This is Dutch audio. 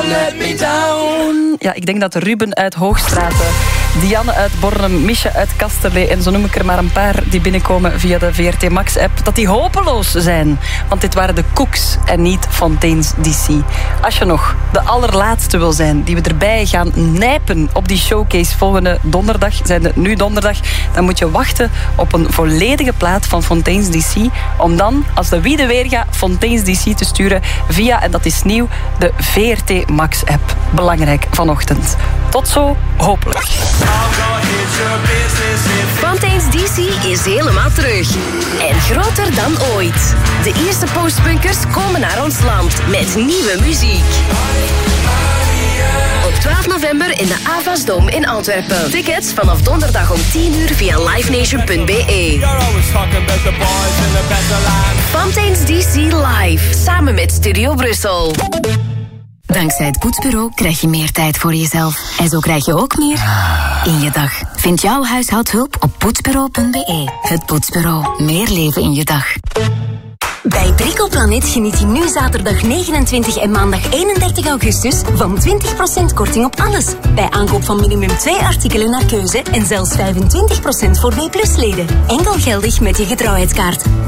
let me down. Ja, ik denk dat Ruben uit Hoogstraten, Dianne uit Bornem, Misha uit Kasterlee en zo noem ik er maar een paar die binnenkomen via de VRT Max-app, dat die hopeloos zijn. Want dit waren de Cooks en niet Fontaine's DC. Als je nog de allerlaatste wil zijn die we erbij gaan nijpen op die showcase volgende donderdag, zijn het nu donderdag, dan moet je wachten op een volledige plaat van Fontaine's DC, om dan, als de wie de weer gaat, Fontaine's DC te sturen via, en dat is nieuw, de VRT Max-app. Belangrijk vanochtend. Tot zo, hopelijk. Fontaine's DC is helemaal terug. En groter dan ooit. De eerste postpunkers komen naar ons land met nieuwe muziek. Op 12 november in de Avasdome in Antwerpen. Tickets vanaf donderdag om 10 uur via livenation.be. Fontaine's DC Live, samen met Studio Brussel. Dankzij het Poetsbureau krijg je meer tijd voor jezelf. En zo krijg je ook meer in je dag. Vind jouw huishoudhulp op poetsbureau.be. Het Poetsbureau. Meer leven in je dag. Bij Bricoplanet geniet je nu zaterdag 29 en maandag 31 augustus van 20% korting op alles. Bij aankoop van minimum 2 artikelen naar keuze en zelfs 25% voor B+-leden. Enkel geldig met je getrouwheidskaart.